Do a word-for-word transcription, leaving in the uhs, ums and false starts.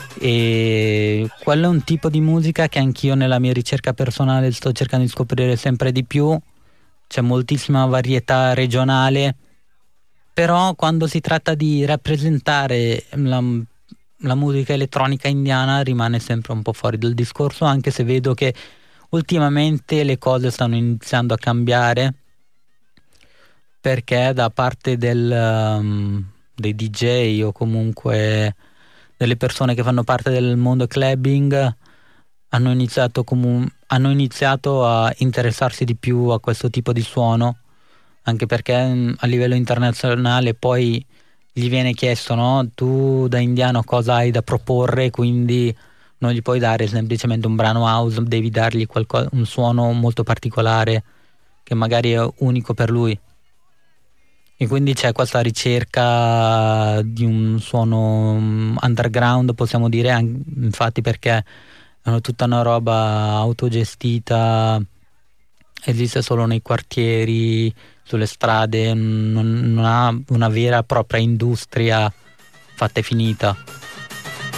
E quello è un tipo di musica che anch'io nella mia ricerca personale sto cercando di scoprire sempre di più. C'è moltissima varietà regionale, però quando si tratta di rappresentare la, la musica elettronica indiana rimane sempre un po' fuori dal discorso, anche se vedo che ultimamente le cose stanno iniziando a cambiare, perché da parte del, um, dei D J o comunque delle persone che fanno parte del mondo clubbing hanno iniziato, comu- hanno iniziato a interessarsi di più a questo tipo di suono, anche perché mm, a livello internazionale poi gli viene chiesto, no? Tu da indiano cosa hai da proporre, quindi non gli puoi dare semplicemente un brano house, devi dargli qualco- un suono molto particolare che magari è unico per lui. E quindi c'è questa ricerca di un suono mm, underground, possiamo dire, an- infatti perché è tutta una roba autogestita, esiste solo nei quartieri, sulle strade, non, non ha una vera e propria industria fatta e finita.